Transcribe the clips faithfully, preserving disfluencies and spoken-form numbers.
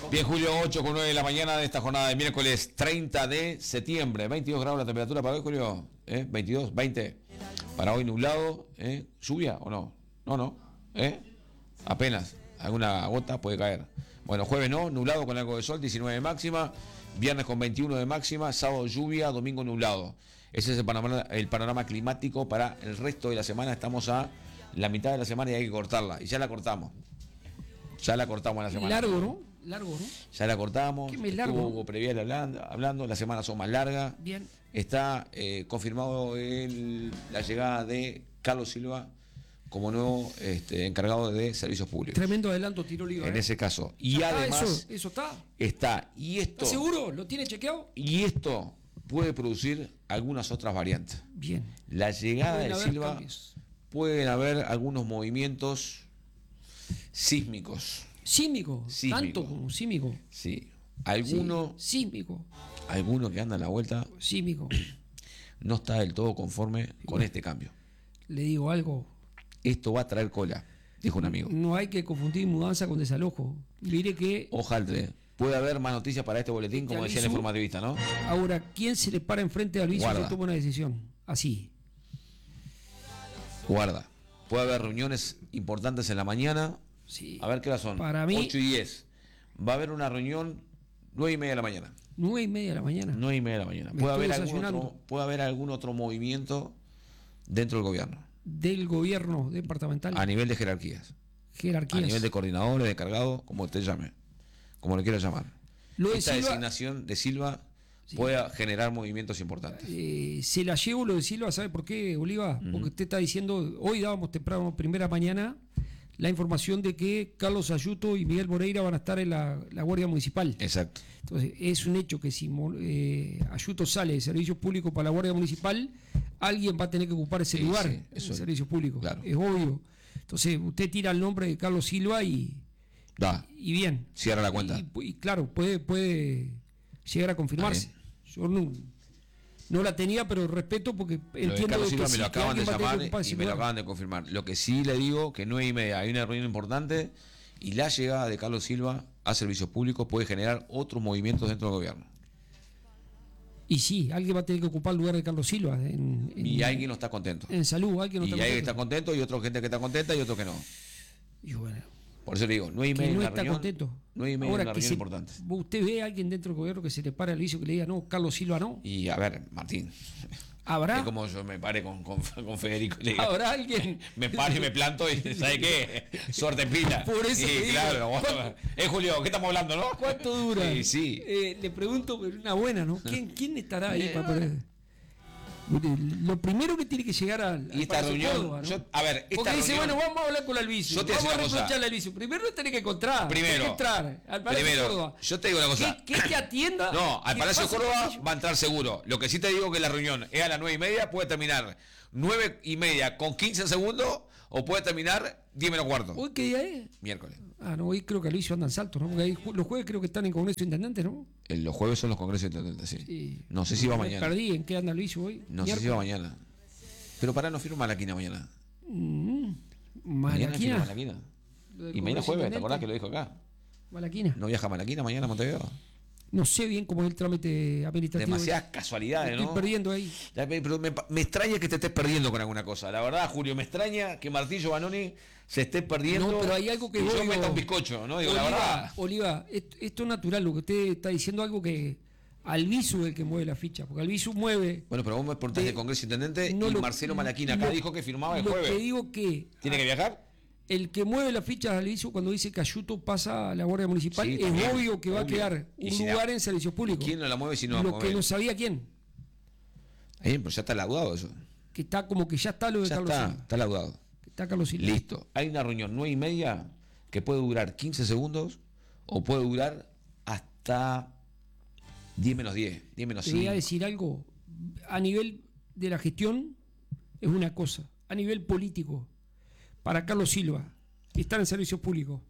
Bien, Julio, ocho con nueve de la mañana de esta jornada de miércoles treinta de septiembre. veintidós grados la temperatura para hoy, Julio. ¿Eh? veintidós, veinte. Para hoy nublado. ¿Eh? ¿Lluvia o no? No, no. ¿Eh? Apenas. Alguna gota puede caer. Bueno, jueves no, nublado con algo de sol, diecinueve de máxima. Viernes con veintiuno de máxima. Sábado lluvia, domingo nublado. Ese es el panorama, el panorama climático para el resto de la semana. Estamos a la mitad de la semana y hay que cortarla. Y ya la cortamos. Ya la cortamos la semana. Largo, ¿no? Largo, ¿no? Ya la cortamos. ¿Qué me largo? Hugo Previal hablando, hablando. Las semanas son más largas. Bien. Está eh, confirmado el, la llegada de Carlos Silva como nuevo este, encargado de servicios públicos. Tremendo adelanto tiró Liga. En ¿eh? ese caso. Y Ah, además. Eso, eso está. Está. Y esto. ¿Estás seguro? ¿Lo tiene chequeado? Y esto puede producir algunas otras variantes. Bien. La llegada Pueden de haber Silva. cambios. Pueden haber algunos movimientos sísmicos. Sísmico, Sísmico. tanto como sísmico. Sí. Alguno, Sí, sísmico, alguno que anda a la vuelta sísmico. no está del todo conforme con este cambio. Le digo algo. Esto va a traer cola, dijo un amigo. No hay que confundir mudanza con desalojo. Mire que Ojalá puede haber más noticias para este boletín, como decía el aviso. informativista, ¿no? ahora, ¿quién se le para enfrente al vicio Guarda. que toma una decisión? Así. Guarda. Puede haber reuniones importantes en la mañana. Sí. A ver qué hora son. Para mí- ocho y diez. Va a haber una reunión nueve y media de la mañana. Nueve y media de la mañana. nueve y media de la mañana. Me Puede estoy haber, algún desayunando. otro, puede haber algún otro movimiento dentro del gobierno. Del gobierno departamental. A nivel de jerarquías. Jerarquías. A nivel de coordinadores, de cargados, como usted llame. Como le quiera llamar. Lo de Esta Silva- designación de Silva Sí. puede generar movimientos importantes. Eh, se la llevo lo de Silva, ¿sabe por qué, Oliva? Porque usted está diciendo, hoy dábamos temprano, primera mañana, la información de que Carlos Ayuto y Miguel Moreira van a estar en la, la Guardia Municipal. Exacto. Entonces, es un hecho que si Mo- eh, Ayuto sale de servicios públicos para la Guardia Municipal, alguien va a tener que ocupar ese Sí, lugar sí, en eso es. servicios públicos. Claro. Es obvio. Entonces, usted tira el nombre de Carlos Silva y, Da. y bien. Cierra la cuenta. Y, y claro, puede, puede llegar a confirmarse. Está Yo no, no la tenía, pero respeto porque Lo de entiendo Carlos de Silva que, me sí, lo que acaban de alguien va a tener que llamar ocupar y ese me lo lugar. acaban de confirmar. Lo que sí le digo que nueve y media hay una reunión importante y la llegada de Carlos Silva a servicios públicos puede generar otros movimientos dentro del gobierno. Y sí, alguien va a tener que ocupar el lugar de Carlos Silva en, en, Y alguien no está contento. en salud. Alguien no Y está hay que contento. está contento y otra gente que está contenta y otro que no. Y bueno, Por eso le digo, nueve y que media no una está reunión. contento. Nueve y media Ahora una que reunión se- importante. usted ve a alguien dentro del gobierno que se le para el vicio que le diga, no, Carlos Silva no. Y a ver, Martín. ¿Habrá? Es como yo me pare con, con, con Federico y le diga, ¿Habrá alguien? me paro y me planto y ¿sabe qué? Suerte en pila. Por eso sí, te digo. claro. Bueno, eh, Julio, ¿qué estamos hablando, no? ¿Cuánto dura? Sí, sí. Eh, le pregunto, pero una buena, ¿no? ¿Quién, quién estará ahí para poder? Lo primero que tiene que llegar al, al Y esta Palacio reunión, Córdoba, ¿no? yo- a ver, esta Porque dice, reunión- bueno, vamos a hablar con el Albizu. Yo te Vamos decía a una cosa. reprocharle al Albizu. Primero lo tenés que encontrar. Primero. Tenés que entrar al Palacio Primero, Córdoba. yo te digo una cosa. ¿Qué, qué te atienda? No, al ¿Qué Palacio pasa Córdoba con ellos? va a entrar seguro. Lo que sí te digo que la reunión es a las nueve y media, puede terminar nueve y media con quince segundos o puede terminar diez menos cuarto. ¿Hoy qué día es? Miércoles. Ah, no, hoy creo que Albizu anda en salto, ¿no? Porque ahí ju- los jueves creo que están en Congreso de Intendentes, ¿no? Eh, Los jueves son los congresos de intendentes, sí. Sí. No sé si va Me mañana. perdí en qué anda Albizu hoy. No sé si va mañana. Pero para no firma Malaquina mañana. Mm, Mañana firma Malaquina. Malaquina. Lo del Y mañana Congreso jueves, ¿te Intendente. acordás que lo dijo acá? Malaquina. ¿No viaja Malaquina mañana a Montevideo? No sé bien cómo es el trámite administrativo. Demasiadas casualidades, Estoy ¿no? perdiendo ahí. Ya, Pero me, me extraña que te estés perdiendo con alguna cosa. La verdad, Julio, me extraña que Martillo Banoni se esté perdiendo. No, pero hay algo que y vos yo digo- meta un bizcocho, ¿no? Digo, la Oliva, verdad. Oliva, esto, esto es natural, lo que usted está diciendo, algo que Albizu es el que mueve la ficha, porque Albizu mueve. Bueno, pero vos me preguntaste de- del Congreso Intendente no y lo- Marcelo Malaquina acá lo- dijo que firmaba el Lo jueves. que digo que ¿Tiene que viajar? el que mueve la ficha es Albizu cuando dice que Ayuto pasa a la Guardia Municipal, Sí, es también, obvio que va obvio. a quedar Y un si la- lugar en servicios públicos. ¿Quién no la mueve si no la Lo mueve? que no sabía quién, Eh, pero ya está laudado eso. que está como que ya está lo de Ya Carlos está, Silva. está laudado. Que está Carlos Silva. Listo. Hay una reunión nueve y media que puede durar quince segundos o puede durar hasta diez menos diez, diez menos Te voy a cinco. decir algo, a nivel de la gestión es una cosa, a nivel político, para Carlos Silva, estar en servicios públicos,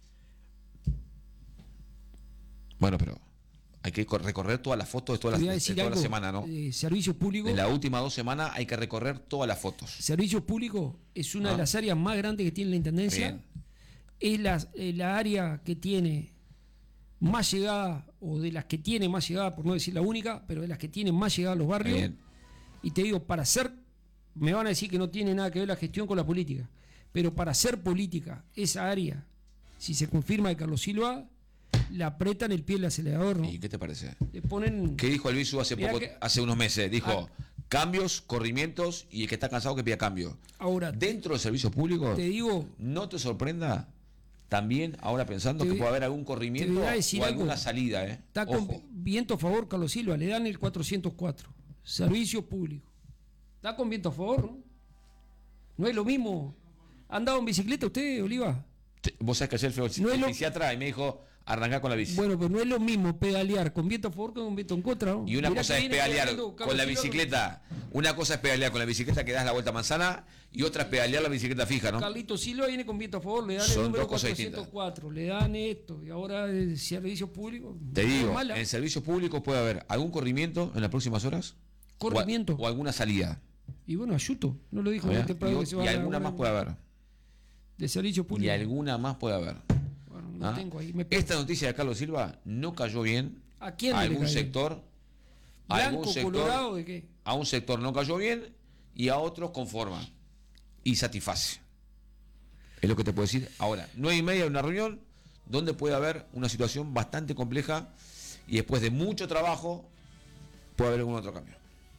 Bueno, pero hay que cor- recorrer todas las fotos de toda te la, voy a de decir toda la algo, semana, ¿no? eh, servicios públicos, De las últimas dos semanas hay que recorrer todas las fotos. servicios públicos es una Ah. de las áreas más grandes que tiene la Intendencia, Bien. es la, eh, la área que tiene más llegada, o de las que tiene más llegada, por no decir la única, pero de las que tienen más llegada a los barrios. Bien. Y te digo, para hacer, me van a decir que no tiene nada que ver la gestión con la política, pero para hacer política, esa área, si se confirma de Carlos Silva, le apretan el pie del acelerador, ¿no? ¿Y qué te parece? Le ponen... ¿Qué dijo Albizu hace Mirá poco, que- hace unos meses? Dijo, Ah. cambios, corrimientos, y el que está cansado que pida cambio. Ahora, Dentro del servicio público, te digo, no te sorprenda también ahora pensando Te que voy- puede haber algún te corrimiento voy a decir o algo. alguna salida, ¿eh? está con Ojo. viento a favor Carlos Silva, le dan el cuatrocientos cuatro, servicio público. Está con viento a favor, ¿no? No es lo mismo. ¿Ha andado en bicicleta usted, Oliva? Te- Vos sabés que ayer fui al No es lo- fisiatra y me dijo, arrancá con la bici. Bueno, pero no es lo mismo pedalear con viento a favor que con viento en contra, ¿no? Y una Mirá cosa que es viene pedalear pedaleando Carlos con la Silva bicicleta, una cosa es pedalear con la bicicleta que das la vuelta a manzana y otra es pedalear la bicicleta fija, ¿no? Carlito Silva viene con viento a favor, le dan Son el número dos cosas cuatrocientos cuatro, le dan esto, y ahora el servicio público. Te no es digo, mala. en el servicio público puede haber algún corrimiento en las próximas horas. Corrimiento. O, a- o alguna salida. Y bueno, Ayuto, no lo dijo ¿Eh? bien temprano Y, que se va y a alguna una- más puede haber. de servicio Y público. alguna más puede haber. Bueno, no ¿Ah? tengo ahí. Me... Esta noticia de Carlos Silva no cayó bien. ¿A quién a le algún cayó? sector. A Blanco, algún sector, colorado, ¿de qué? a un sector no cayó bien y a otros conforma y satisface. Es lo que te puedo decir. Ahora, nueve y media de una reunión donde puede haber una situación bastante compleja y después de mucho trabajo puede haber algún otro cambio.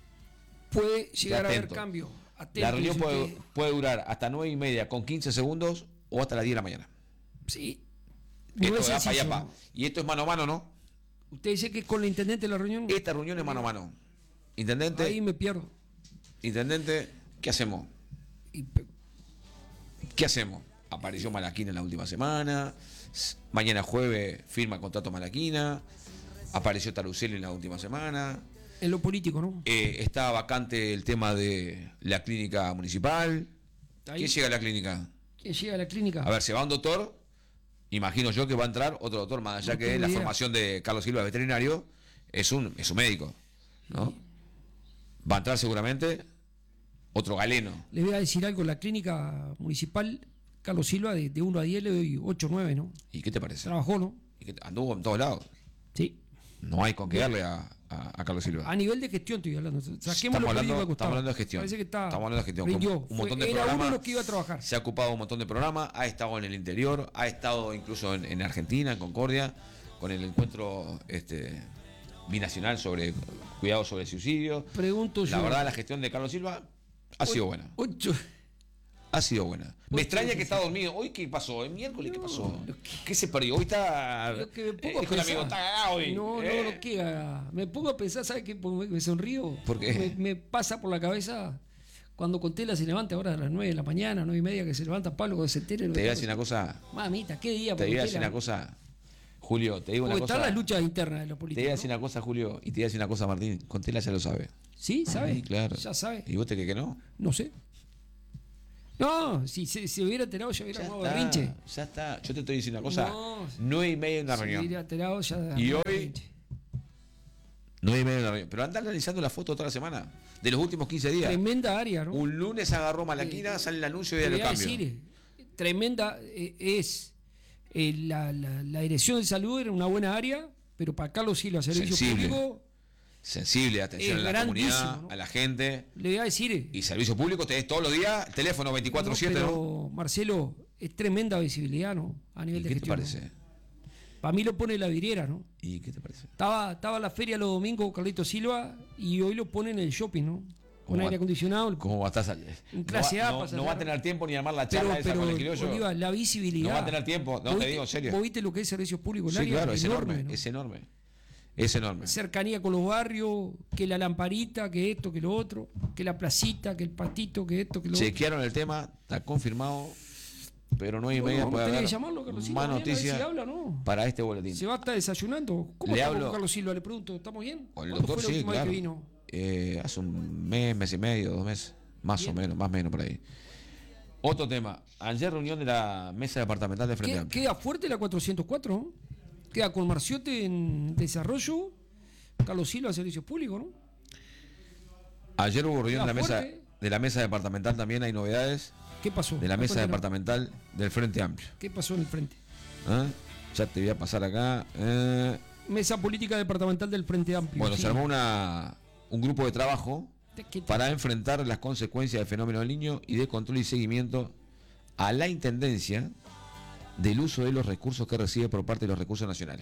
Puede llegar a haber atento. cambio. Atento, La reunión dice puede, usted. puede durar hasta nueve y media con quince segundos o hasta las diez de la mañana. Sí. No Esto es es apa y sencillo, apa. ¿no? Y esto es mano a mano, ¿no? Usted dice que con la intendente de la reunión. Esta reunión es mano a mano. Intendente, Ahí me pierdo. intendente, ¿qué hacemos? Y pe- ¿Qué hacemos? Apareció Malaquina en la última semana. S- Mañana jueves firma el contrato Malaquina. Apareció Tarucelli en la última semana. en lo político, ¿no? Eh, está vacante el tema de la clínica municipal. Ahí. ¿Quién llega a la clínica? ¿Quién llega a la clínica? A ver, se va un doctor. Imagino yo que va a entrar otro doctor, más allá No que tengo la idea. formación de Carlos Silva, veterinario, es un, es un médico, ¿no? Va a entrar seguramente otro galeno. Le voy a decir algo, la clínica municipal, Carlos Silva, de, de uno a diez le doy ocho o nueve, ¿no? ¿Y qué te parece? Trabajó, ¿no? ¿Y qué- Anduvo en todos lados. Sí. No hay con qué darle a, a- a Carlos Silva. A nivel de gestión estoy hablando. Saquemos Estamos lo hablando, político que estamos estaba. hablando de gestión. Parece que está. Estamos hablando de gestión. rindió. Un Fue- montón de era uno programas. de los que iba a trabajar. Se ha ocupado un montón de programas, ha estado en el interior, ha estado incluso en, en Argentina, en Concordia, con el encuentro este, binacional sobre cuidado sobre el suicidio. Pregunto yo. La verdad, la gestión de Carlos Silva ha sido buena. Ocho. Ha sido buena. Me Ocho, extraña sí, que sí. está dormido. ¿Hoy qué pasó? ¿El miércoles qué No, pasó? lo que- ¿Qué se perdió? Hoy está. Lo que me pongo eh, a dijo el pensar- amigo, está cagado hoy. No, ¿eh? no, no, que haga. Me pongo a pensar, ¿sabes qué? Me, me sonrío. ¿Por qué? Me, me pasa por la cabeza cuando Contela se levanta ahora a las nueve de la mañana, nueve y media, que se levanta Pablo cuando se entere. Te voy a decir una cosa. Mamita, qué día. Te voy a decir Contela. una cosa. Julio, te digo una Porque están cosa. las luchas internas de los Te voy a políticos. decir una cosa, Julio, y te voy a decir una cosa, Martín. Contela ya lo sabe. ¿Sí? ¿Sabe? Sí, claro. Ya sabe. ¿Y vos te crees que no? No sé. No, si se si hubiera enterado ya hubiera Ya armado está, berrinche. ya está. Yo te estoy diciendo una cosa. No. Nueve y media en la Si reunión. hubiera enterado ya Y armaba hoy- berrinche. Nueve y media en la reunión. Pero anda analizando la foto toda la semana. De los últimos quince días. Tremenda área, ¿no? Un lunes agarró Malaquina, sale el anuncio y Te ya voy lo a cambio. decir, tremenda eh, es eh, la, la, la dirección de salud era una buena área, pero para Carlos Silva, servicio Sensible. público, Sensible, atención Es a la comunidad, grandísimo, ¿no? a la gente. le voy a decir. eh, Y servicio público tenés todos los días, teléfono veinticuatro siete, no, ¿no? pero, Marcelo, es tremenda visibilidad, ¿no? A nivel ¿Y de qué te gestión. parece? Para mí lo pone la vidriera, ¿no? ¿Y qué te parece? Estaba, estaba la feria los domingos, Carlito Silva, y hoy lo pone en el shopping, ¿no? Con ¿Cómo aire va- acondicionado. ¿Cómo va a estar? En clase no va, A no- pasa no va a nada. tener tiempo ni armar la Pero, charla esa pero con el criollo. Oliva, la visibilidad. No va a tener tiempo. No, ¿Vos te viste- digo en serio. ¿Vos viste lo que es servicio público? El Sí, área claro, es enorme, ¿no? es enorme. Es enorme. Cercanía con los barrios, que la lamparita, que esto, que lo otro, que la placita, que el patito, que esto, que lo otro. Chequearon el tema, está confirmado, pero nueve y Bueno, media vamos a puede tener haber que llamarlo, Carlos Silva, más mañana, a ver noticias si habla, ¿no? para este boletín. Se va a estar desayunando. ¿Cómo Le estamos hablo- con Carlos Silva? Le pregunto, ¿estamos bien? O el ¿Cuándo doctor, fue la sí, última vez claro. que vino? Eh, hace un mes, mes y medio, dos meses, más Bien. o menos, más o menos por ahí. Otro tema, ayer reunión de la mesa departamental de Frente ¿Qué- Amplio. Queda fuerte la cuatrocientos cuatro, ¿no? Queda con Marciote en desarrollo, Carlos Silva, servicios públicos, ¿no? Ayer hubo reunión de la, Queda mesa, fuerte. de la mesa departamental, también hay novedades ¿Qué pasó? de la mesa Cuéntanos. departamental del Frente Amplio. ¿Qué pasó en el frente? ¿Ah? Ya te voy a pasar acá. Eh, Mesa política departamental del Frente Amplio. bueno, sí. se armó una, un grupo de trabajo ¿Qué te- para enfrentar las consecuencias del fenómeno del Niño y de control y seguimiento a la intendencia del uso de los recursos que recibe por parte de los recursos nacionales.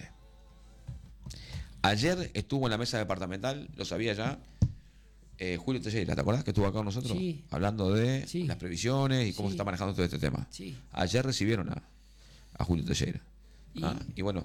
Ayer estuvo en la mesa departamental, lo sabía ya, eh, Julio Teixeira, ¿te acordás que estuvo acá con nosotros? Sí. Hablando de Sí. las previsiones y cómo Sí. se está manejando todo este tema. Sí. Ayer recibieron a, a Julio Teixeira. ¿Y? Ah, y bueno,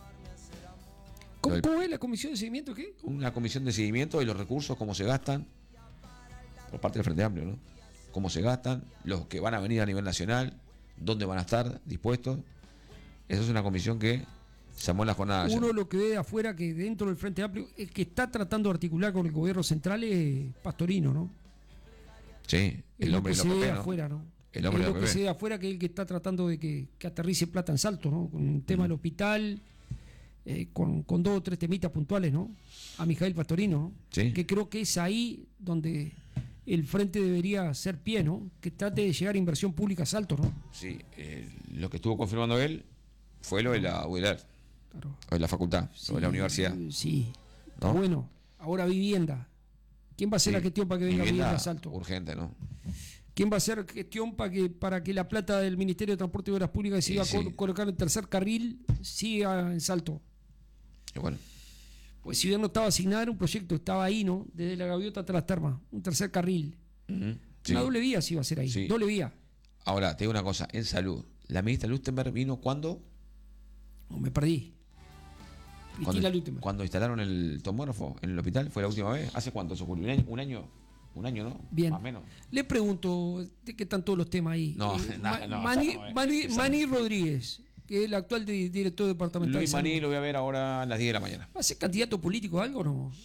¿Cómo, Lo del- cómo es la comisión de seguimiento? ¿Qué? una comisión de seguimiento de los recursos, cómo se gastan, por parte del Frente Amplio, ¿no? Cómo se gastan, los que van a venir a nivel nacional, dónde van a estar dispuestos. Esa es una comisión que se armó en la jornada de ayer. Uno lo que ve de afuera, que dentro del Frente Amplio, el que está tratando de articular con el gobierno central es Pastorino, ¿no? Sí, Es el lo hombre que de se los ve de papeles, ¿no? afuera, ¿no? El hombre es de lo los que se ve bebés. de afuera, que es el que está tratando de que, que aterrice plata en Salto, ¿no? Con el tema del hospital, eh, con, con dos o tres temitas puntuales, ¿no? A Mijail Pastorino, ¿no? Sí. Que creo que es ahí donde el frente debería ser pie, ¿no? Que trate de llegar a inversión pública a Salto, ¿no? Sí, eh, lo que estuvo confirmando él fue lo de la U D L A R, Claro. lo de la facultad, lo de la Sí, universidad. Sí. Está ¿No? bueno. Ahora vivienda. ¿Quién va a hacer Sí. la gestión para que venga Vivienda vivienda a Salto? urgente, ¿no? ¿Quién va a hacer gestión para que para que la plata del Ministerio de Transporte y Obras Públicas que se Sí, iba a sí. col- colocar en tercer carril siga en Salto? Y bueno, Pues si bien no estaba asignada, era un proyecto, estaba ahí, ¿no? Desde la Gaviota hasta las Termas, un tercer carril. ujú, sí. Una doble vía se iba a hacer ahí, Sí. doble vía. Ahora, te digo una cosa, en salud, la ministra Lustenberg vino cuando, No, me perdí. Cristina cuando, Lutemberg. cuando instalaron el tomógrafo en el hospital, fue la última vez. ¿Hace cuánto eso, Julio? ¿Un año? ¿Un año? Un año, ¿no? Bien. Más o menos. Le pregunto, ¿de qué están todos los temas ahí? No, Eh, nada, Ma- no, Mani, esa no es. Mani- Esa Mani Rodríguez, que es el actual di- director departamental Luis de salud. Maní lo voy a ver ahora a las diez de la mañana. ¿Va a ser candidato político o algo o no?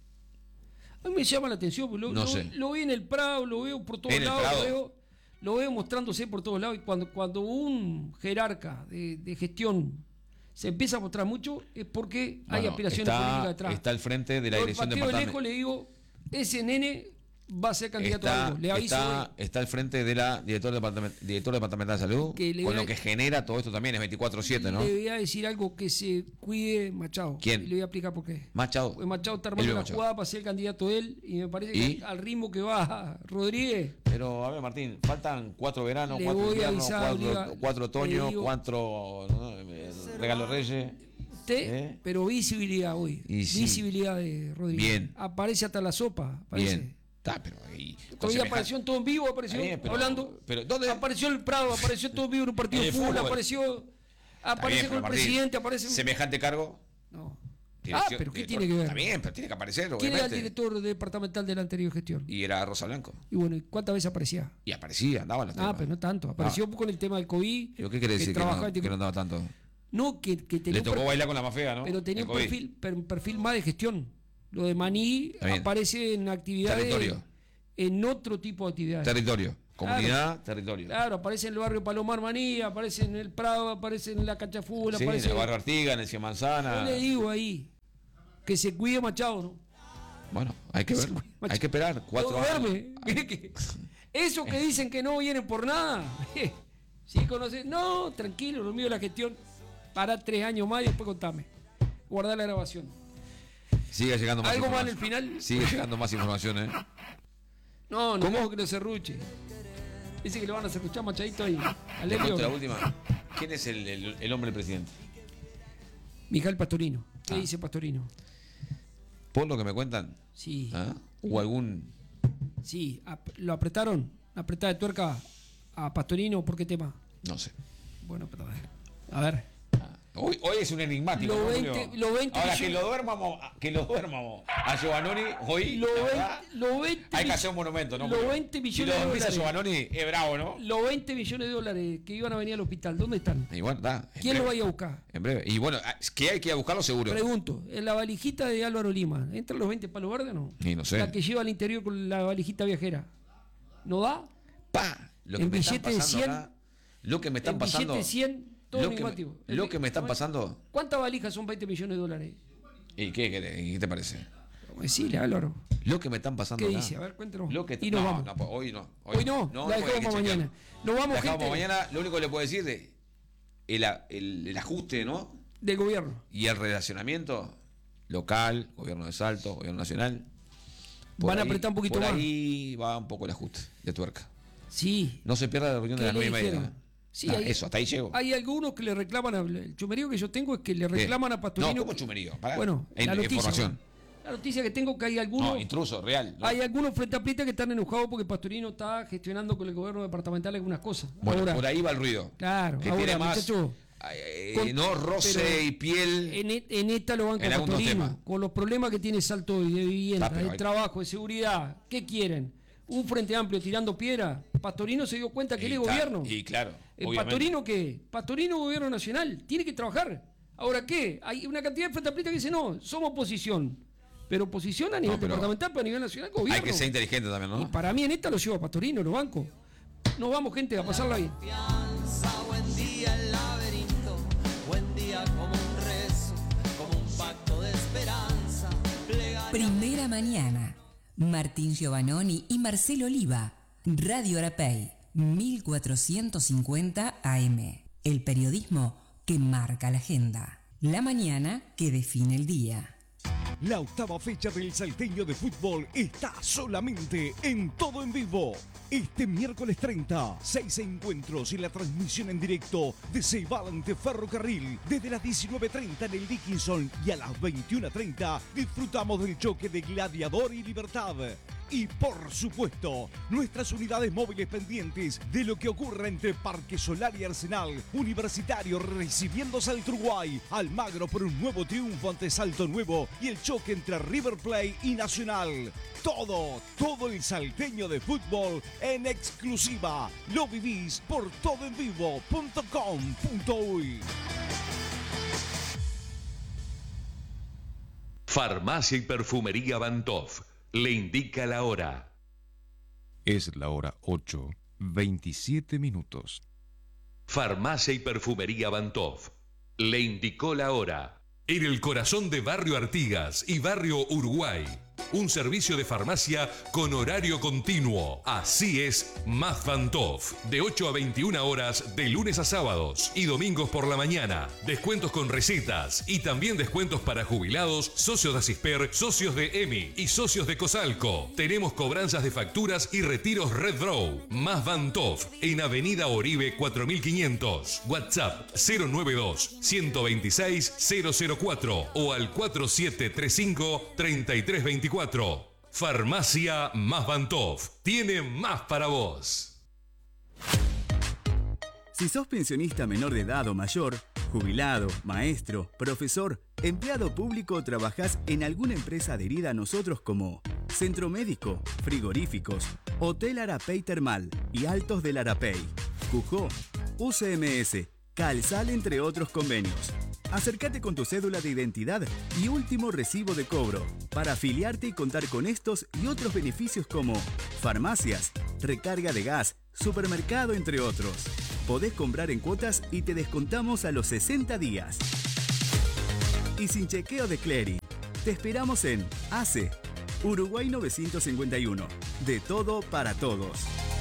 A mí me llama la atención, porque lo, No lo- sé. lo veo en el Prado, lo veo por todos ¿En el lados, Prado? lo veo, lo veo mostrándose por todos lados. Y cuando, cuando un jerarca de, de gestión se empieza a mostrar mucho, es porque hay Bueno, aspiraciones está, políticas detrás. Está al frente de la Yo al dirección pateo de lejos departamental. le digo, ese nene va a ser candidato a Está, algo. Le aviso está, hoy. está al frente de la director, departament, director departamental de salud, Que le con voy a- lo que genera todo esto también, es veinticuatro siete, ¿no? Le voy a decir algo que se cuide Machado. ¿Quién? Y le voy a explicar por qué. Machado. Pues Machado está armando Elvio la Machado. jugada para ser el candidato de él y me parece ¿Y? que al ritmo que va Rodríguez, Pero, a ver, Martín, faltan cuatro veranos, Le cuatro voy a inviernos, avisar, cuatro, Liga. cuatro Le otoños, digo- cuatro ¿no? Eh, regalos reyes. usted, ¿Eh? pero visibilidad hoy. Y sí. Visibilidad de Rodríguez. Bien. Aparece hasta la sopa, aparece. Bien. Está, pero ahí, con Todavía semejante- apareció en todo en vivo, apareció Está bien, pero- hablando. pero ¿dónde? Apareció en el Prado, apareció todo en vivo en un partido En de el fútbol, fútbol. apareció. Está Aparece bien, con pero el Martín, presidente, aparece. Semejante cargo. No. dirección- ah, pero ¿qué director- tiene que ver? Está bien, pero tiene que aparecer, ¿Quién era el obviamente. director departamental de la anterior gestión? Y era Rosa Blanco. Y bueno, ¿y ¿cuántas veces aparecía? Y aparecía, andaba en los Ah, temas. pero no tanto. Apareció con el tema del COVID. Digo, ¿qué quiere que decir que trabajaba no, en- que no andaba tanto? No, que, que tenía Le un tocó perfil- bailar con la más fea, ¿no? pero tenía El un COVID. perfil, per- un perfil más de gestión. Lo de Maní Está bien. aparece en actividades. Territorio. En otro tipo de actividades. Territorio. Comunidad, territorio. Claro, aparece en el barrio Palomar Maní, aparece en el Prado, aparece en la cancha de fútbol, Sí, en aparece. el barrio Artigas, en el Cien Manzana. Yo le digo ahí que se cuide Machado, ¿no? Bueno, hay que ver. Hay que esperar cuatro no años. duerme. Mire que eso que dicen que no vienen por nada. Sí, conoce. No, tranquilo, lo mío es la gestión. Para tres años más y después contame. Guardar la grabación. Sigue llegando más ¿Algo más en el información. final? Sigue llegando más información, ¿eh? No, no, ¿Cómo? que lo serruche. Dice que lo van a serruchar Machadito ahí. Al Te cuento la Elio. última. ¿Quién es el, el- el hombre del presidente? Mijail Pastorino. ¿Qué Ah. dice Pastorino? Por lo que me cuentan, Sí, ¿ah? ¿Hubo algún sí. ap- ¿Lo apretaron? ¿Apretada de tuerca a Pastorino? ¿Por qué tema? no sé? Bueno, pero a ver. A ver. Hoy, hoy es un enigmático. Lo ¿no, veinte Julio? lo veinte Ahora millones- que lo duermamos, que lo duermamos a Giovannoni, hoy Lo la veinte, verdad, lo veinte hay que mill- hacer un monumento, ¿no? Lo Julio? veinte Si millones lo de dormís a dólares. Giovannoni, es bravo, ¿no? Los veinte millones de dólares que iban a venir al hospital, ¿dónde están? Y bueno, da. en ¿Quién lo breve, va a ir a buscar? En breve. Y bueno, es que hay que ir a buscarlo seguro. Pregunto, en la valijita de Álvaro Lima, ¿entran los veinte palos verdes o no? Y no sé. La que lleva al interior con la valijita viajera. ¿No da? Pa, lo que En me están billete de pasando cien, acá, lo que me están En pasando, billete cien, todo lo que, enigmático. me, lo que me están pasando, ¿Cuántas valijas son veinte millones de dólares? ¿y qué, qué, qué te parece? Vamos a decirle, Álvaro. Lo que me están pasando ¿Qué acá, dice? A ver, cuéntenos. Lo que Y nos no, vamos. no, pues, hoy no. Hoy no, la porque hay dejamos que para chequear. mañana. Nos vamos, La dejamos gente. para mañana, lo único que le puedo decir es el, el, el ajuste, ¿no? Del gobierno. Y el relacionamiento local, gobierno de Salto, gobierno nacional. Van a apretar un poquito por más. Por ahí va un poco el ajuste de tuerca. Sí. No se pierda la reunión de las nueve y media. Sí, nah, hay, eso, hasta ahí llego. Hay algunos que le reclaman, a, el chumerío que yo tengo es que le reclaman ¿Qué? a Pastorino. No, ¿cómo chumerío? Pará. Bueno, en, la noticia, información. La noticia que tengo que hay algunos. No, intruso, real. No. Hay algunos frente a Prieta que están enojados porque Pastorino está gestionando con el gobierno departamental algunas cosas. Bueno, ahora, por ahí va el ruido. Claro, que ahora, tiene más, muchacho, eh, con, no roce y piel. En, en esta lo van con Pastorino, con los problemas que tiene Salto de vivienda, ah, de hay... trabajo, de seguridad. ¿Qué quieren? Un frente amplio tirando piedra. Pastorino se dio cuenta que y él es está, gobierno. Y claro. ¿El Pastorino qué? Pastorino gobierno nacional. Tiene que trabajar. Ahora, ¿qué? Hay una cantidad de frente amplio que dice, no, somos oposición. Pero oposición a nivel no, departamental, pero a nivel nacional, gobierno. Hay que ser inteligente también, ¿no? Y para mí en esta lo llevo a Pastorino, lo banco. Nos vamos, gente, a pasarla bien. Buen día el laberinto, buen día como un rezo, como un pacto de esperanza. Primera mañana. Martín Giovannoni y Marcelo Oliva. Radio Arapey, mil cuatrocientos cincuenta A M. El periodismo que marca la agenda. La mañana que define el día. La octava fecha del Salteño de Fútbol está solamente en Todo en Vivo. Este miércoles treinta, seis encuentros y la transmisión en directo de Ceibal ante Ferrocarril. Desde las diecinueve treinta en el Dickinson y a las veintiuna treinta disfrutamos del choque de Gladiador y Libertad. Y por supuesto, nuestras unidades móviles pendientes de lo que ocurra entre Parque Solar y Arsenal. Universitario recibiendo Salto Uruguay. Almagro por un nuevo triunfo ante Salto Nuevo y el choque entre River Plate y Nacional. Todo, todo el salteño de fútbol en exclusiva. Lo vivís por todo en vivo punto com punto uy. Farmacia y Perfumería Bantov le indica la hora. Es la hora ocho, veintisiete minutos. Farmacia y Perfumería Bantov le indicó la hora. En el corazón de Barrio Artigas y Barrio Uruguay. Un servicio de farmacia con horario continuo. Así es Más Bantov. De ocho a veintiuna horas de lunes a sábados y domingos por la mañana. Descuentos con recetas y también descuentos para jubilados, socios de Asisper, socios de E M I y socios de Cosalco. Tenemos cobranzas de facturas y retiros Red Draw. Más Bantov en Avenida Oribe cuatro mil quinientos. WhatsApp cero nueve dos, uno dos seis, cero cero cuatro o al cuatro siete tres cinco, tres tres dos cuatro. Farmacia Más Bantov tiene más para vos. Si sos pensionista menor de edad o mayor, jubilado, maestro, profesor, empleado público o trabajás en alguna empresa adherida a nosotros como Centro Médico, Frigoríficos, Hotel Arapey Termal y Altos del Arapey, Cujó, U C M S, Calsal, entre otros convenios. Acércate con tu cédula de identidad y último recibo de cobro para afiliarte y contar con estos y otros beneficios como farmacias, recarga de gas, supermercado, entre otros. Podés comprar en cuotas y te descontamos a los sesenta días. Y sin chequeo de clearing. Te esperamos en A C E, Uruguay novecientos cincuenta y uno. De todo para todos.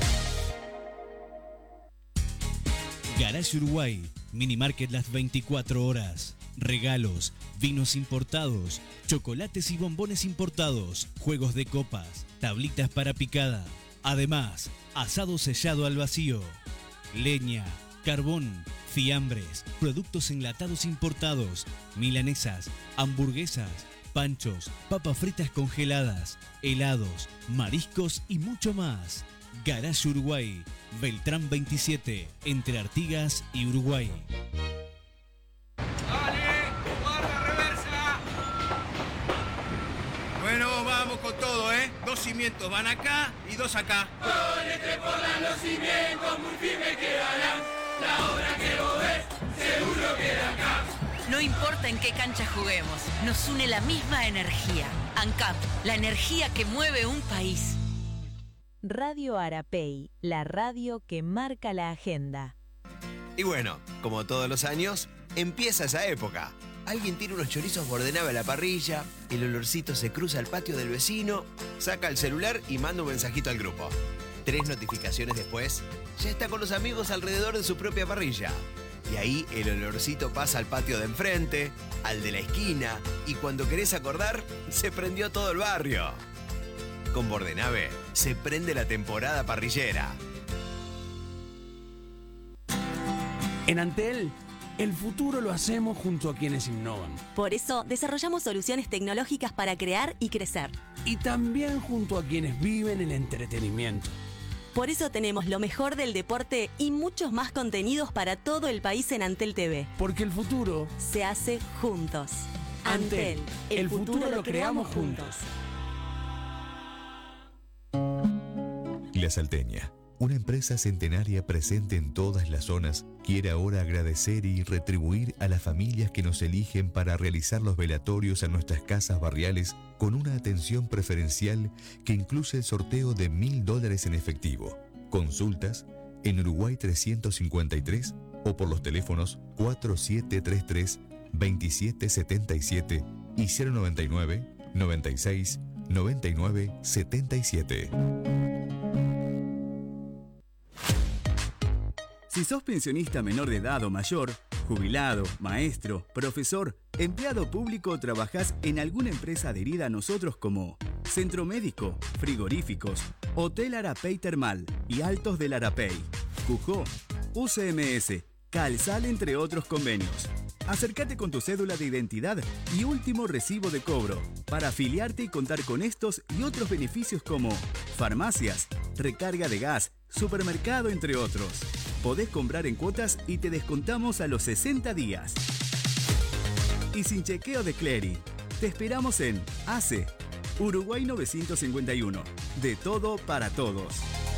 Garage Uruguay, Mini Market las veinticuatro horas. Regalos, vinos importados, chocolates y bombones importados, juegos de copas, tablitas para picada. Además, asado sellado al vacío, leña, carbón, fiambres, productos enlatados importados, milanesas, hamburguesas, panchos, papas fritas congeladas, helados, mariscos y mucho más. Garage Uruguay, Beltrán veintisiete, entre Artigas y Uruguay. ¡Dale! ¡Guarda reversa! Bueno, vamos con todo, ¿eh? Dos cimientos van acá y dos acá. Ponete por los cimientos, muy firme quedarán. La obra que vos ves, seguro queda acá. No importa en qué cancha juguemos, nos une la misma energía. ANCAP, la energía que mueve un país. Radio Arapey, la radio que marca la agenda. Y bueno, como todos los años, empieza esa época. Alguien tira unos chorizos bordenave a la parrilla, el olorcito se cruza al patio del vecino, saca el celular y manda un mensajito al grupo. Tres notificaciones después, ya está con los amigos alrededor de su propia parrilla. Y ahí el olorcito pasa al patio de enfrente, al de la esquina, y cuando querés acordar, se prendió todo el barrio. Con Bordenave se prende la temporada parrillera. En Antel, el futuro lo hacemos junto a quienes innovan. Por eso desarrollamos soluciones tecnológicas para crear y crecer. Y también junto a quienes viven el entretenimiento. Por eso tenemos lo mejor del deporte y muchos más contenidos para todo el país en Antel T V. Porque el futuro se hace juntos. Antel, el, el futuro, futuro lo creamos juntos. La Salteña, una empresa centenaria presente en todas las zonas, quiere ahora agradecer y retribuir a las familias que nos eligen para realizar los velatorios a nuestras casas barriales con una atención preferencial que incluye el sorteo de mil dólares en efectivo. Consultas en Uruguay trescientos cincuenta y tres o por los teléfonos cuatro siete tres tres, dos siete siete siete y cero noventa y nueve, noventa y seis, noventa y nueve, setenta y siete. Si sos pensionista menor de edad o mayor, jubilado, maestro, profesor, empleado público o trabajás en alguna empresa adherida a nosotros como Centro Médico, Frigoríficos, Hotel Arapey Termal y Altos del Arapey, Cujó, U C M S, Calsal, entre otros convenios. Acércate con tu cédula de identidad y último recibo de cobro para afiliarte y contar con estos y otros beneficios como farmacias, recarga de gas, supermercado, entre otros. Podés comprar en cuotas y te descontamos a los sesenta días. Y sin chequeo de clearing, te esperamos en A C E, Uruguay novecientos cincuenta y uno. De todo para todos.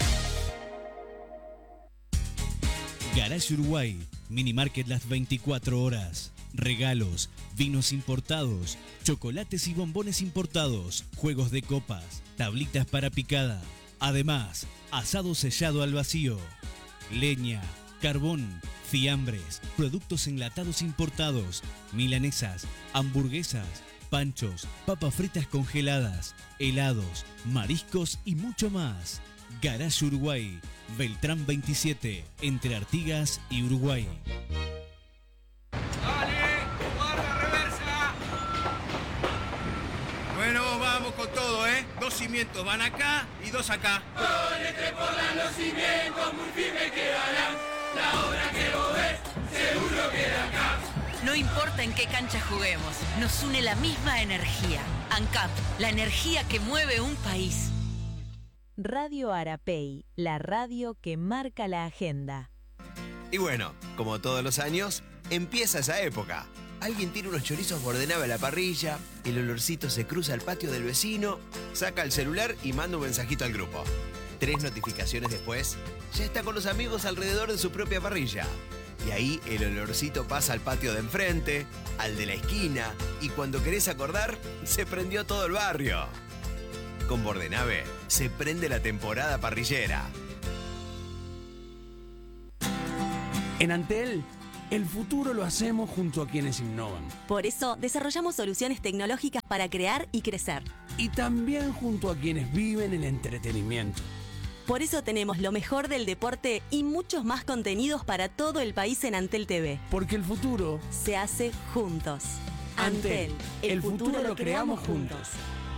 Garage Uruguay, Minimarket las veinticuatro horas. Regalos, vinos importados, chocolates y bombones importados, juegos de copas, tablitas para picada. Además, asado sellado al vacío. Leña, carbón, fiambres, productos enlatados importados, milanesas, hamburguesas, panchos, papas fritas congeladas, helados, mariscos y mucho más. Garage Uruguay, Beltrán veintisiete, entre Artigas y Uruguay. ¡Dale! ¡Guarda reversa! Bueno, vamos con todo, ¿eh? Dos cimientos van acá y dos acá. Con este porlan los cimientos muy firmes quedarán. La obra que vos ves, seguro queda acá. No importa en qué cancha juguemos, nos une la misma energía. ANCAP, la energía que mueve un país. Radio Arapey, la radio que marca la agenda. Y bueno, como todos los años, empieza esa época. Alguien tira unos chorizos Bordenave a la parrilla, el olorcito se cruza al patio del vecino, saca el celular y manda un mensajito al grupo. Tres notificaciones después, ya está con los amigos alrededor de su propia parrilla. Y ahí el olorcito pasa al patio de enfrente, al de la esquina, y cuando querés acordar, se prendió todo el barrio. Con Bordenave se prende la temporada parrillera. En Antel, el futuro lo hacemos junto a quienes innovan. Por eso desarrollamos soluciones tecnológicas para crear y crecer. Y también junto a quienes viven el entretenimiento. Por eso tenemos lo mejor del deporte y muchos más contenidos para todo el país en Antel T V. Porque el futuro se hace juntos. Antel, el, el futuro, futuro lo creamos juntos.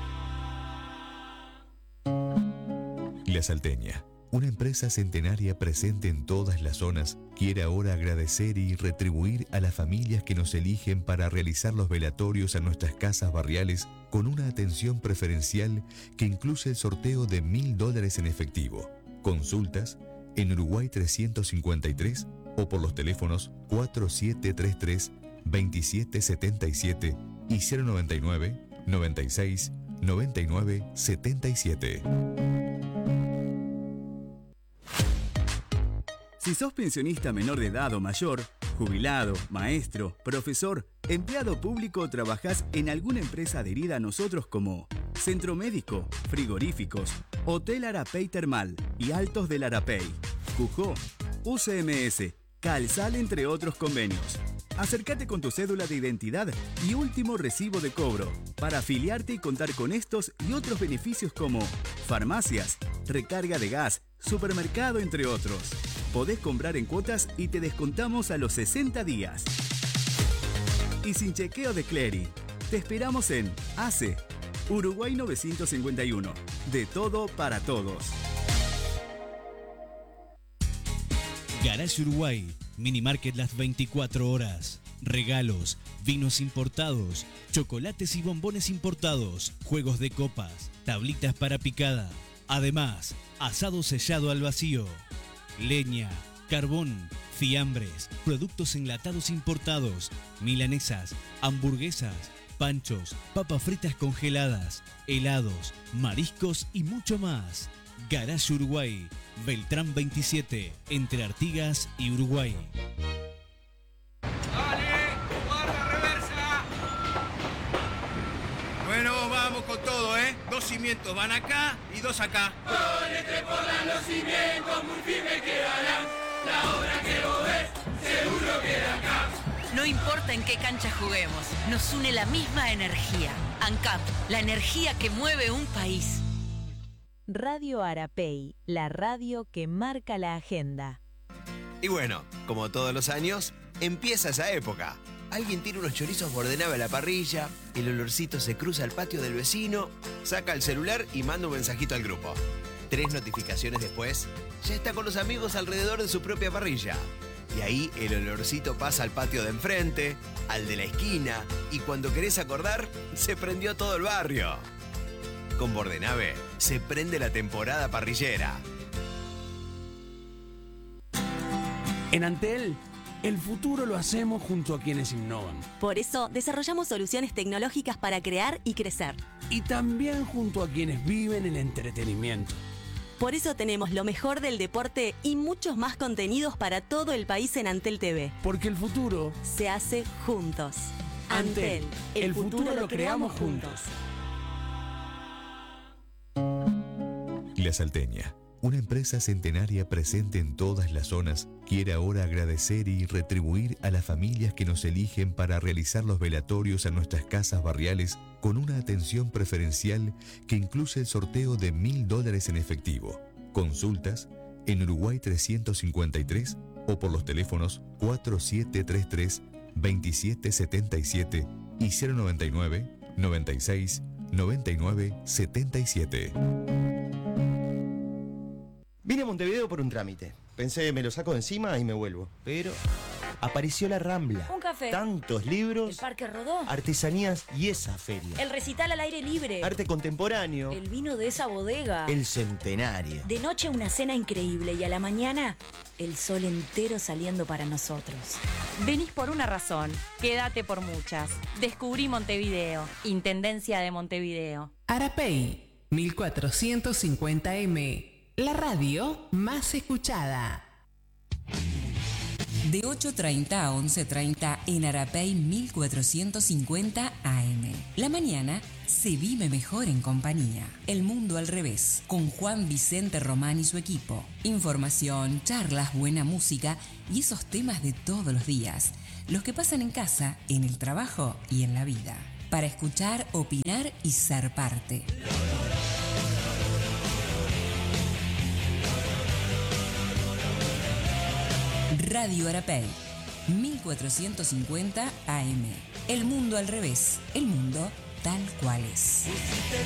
La Salteña, una empresa centenaria presente en todas las zonas, quiere ahora agradecer y retribuir a las familias que nos eligen para realizar los velatorios a nuestras casas barriales con una atención preferencial que incluye el sorteo de mil dólares en efectivo. Consultas en Uruguay trescientos cincuenta y tres o por los teléfonos cuatro siete tres tres, dos siete siete siete y cero noventa y nueve, noventa y seis, noventa y nueve, setenta y siete. Si sos pensionista menor de edad o mayor, jubilado, maestro, profesor, empleado público o trabajás en alguna empresa adherida a nosotros como Centro Médico, Frigoríficos, Hotel Arapey Termal y Altos del Arapey, Cujó, U C M S, Calsal, entre otros convenios. Acércate con tu cédula de identidad y último recibo de cobro para afiliarte y contar con estos y otros beneficios como farmacias, recarga de gas, supermercado, entre otros. Podés comprar en cuotas y te descontamos a los sesenta días. Y sin chequeo de clearing. Te esperamos en A C E, Uruguay novecientos cincuenta y uno. De todo para todos. Garage Uruguay, Mini Market las veinticuatro horas. Regalos, vinos importados, chocolates y bombones importados, juegos de copas, tablitas para picada. Además, asado sellado al vacío, leña, carbón, fiambres, productos enlatados importados, milanesas, hamburguesas, panchos, papas fritas congeladas, helados, mariscos y mucho más. Garage Uruguay, Beltrán veintisiete, entre Artigas y Uruguay. Bueno, vamos con todo, ¿eh? Dos cimientos van acá y dos acá. Con este porlan los cimientos muy firmes quedarán. La obra que vos ves, seguro queda acá. No importa en qué cancha juguemos, nos une la misma energía. ANCAP, la energía que mueve un país. Radio Arapey, la radio que marca la agenda. Y bueno, como todos los años, empieza esa época. Alguien tira unos chorizos bordenave a la parrilla, el olorcito se cruza al patio del vecino, saca el celular y manda un mensajito al grupo. Tres notificaciones después, ya está con los amigos alrededor de su propia parrilla. Y ahí el olorcito pasa al patio de enfrente, al de la esquina, y cuando querés acordar, se prendió todo el barrio. Con Bordenave se prende la temporada parrillera. En Antel, el futuro lo hacemos junto a quienes innovan. Por eso desarrollamos soluciones tecnológicas para crear y crecer. Y también junto a quienes viven el entretenimiento. Por eso tenemos lo mejor del deporte y muchos más contenidos para todo el país en Antel T V. Porque el futuro se hace juntos. Antel, el, el futuro, futuro lo creamos juntos. La Salteña, una empresa centenaria presente en todas las zonas, quiere ahora agradecer y retribuir a las familias que nos eligen para realizar los velatorios a nuestras casas barriales con una atención preferencial que incluye el sorteo de mil dólares en efectivo. Consultas en Uruguay trescientos cincuenta y tres o por los teléfonos cuatro siete tres tres, veintisiete setenta y siete y cero noventa y nueve, noventa y seis, noventa y nueve, setenta y siete. Vine a Montevideo por un trámite. Pensé, me lo saco de encima y me vuelvo. Pero apareció la Rambla. Un café. Tantos libros. El Parque Rodó. Artesanías y esa feria. El recital al aire libre. Arte contemporáneo. El vino de esa bodega. El centenario. De noche una cena increíble y a la mañana el sol entero saliendo para nosotros. Venís por una razón. Quédate por muchas. Descubrí Montevideo. Intendencia de Montevideo. Arapey, mil cuatrocientos cincuenta eme. La radio más escuchada. De ocho treinta a once treinta en Arapey mil cuatrocientos cincuenta A M. La mañana se vive mejor en compañía. El mundo al revés, con Juan Vicente Román y su equipo. Información, charlas, buena música y esos temas de todos los días. Los que pasan en casa, en el trabajo y en la vida. Para escuchar, opinar y ser parte. Radio Arapey, mil cuatrocientos cincuenta A M. El mundo al revés, el mundo tal cual es. Pusiste